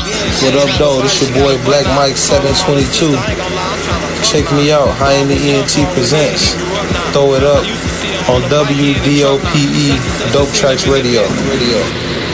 What up, though? This your boy Black Mike 722. Check me out. High in the ENT presents. Throw it up on WDOPE Dope Tracks Radio.